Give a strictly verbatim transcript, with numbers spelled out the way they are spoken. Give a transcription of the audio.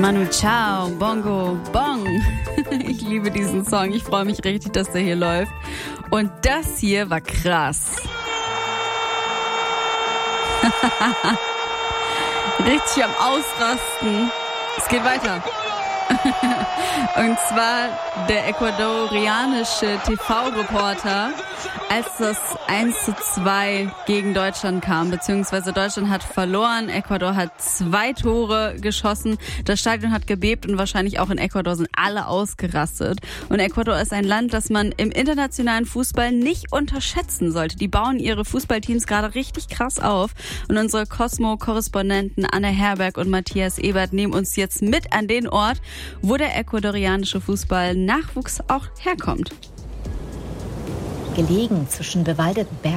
Manu Chao, Bongo Bong. Ich liebe diesen Song. Ich freue mich richtig, dass der hier läuft. Und das hier war krass. Richtig am Ausrasten. Es geht weiter. Und zwar der ecuadorianische T V-Reporter, als das eins zu zwei gegen Deutschland kam, beziehungsweise Deutschland hat verloren, Ecuador hat zwei Tore geschossen, das Stadion hat gebebt und wahrscheinlich auch in Ecuador sind alle ausgerastet. Und Ecuador ist ein Land, das man im internationalen Fußball nicht unterschätzen sollte. Die bauen ihre Fußballteams gerade richtig krass auf und unsere Cosmo-Korrespondenten Anne Herberg und Matthias Ebert nehmen uns jetzt mit an den Ort, wo der ecuadorianische Fußball-Nachwuchs auch herkommt. Gelegen zwischen bewaldeten Bergen